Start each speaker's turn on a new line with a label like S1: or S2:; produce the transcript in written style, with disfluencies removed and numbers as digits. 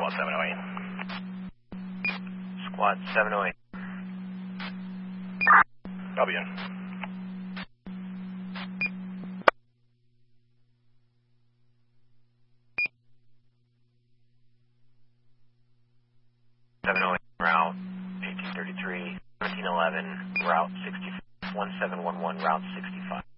S1: Squad 708.
S2: Squad 708.
S1: W.
S2: 708 route 1833, 1711, route 60, 1711, route 65.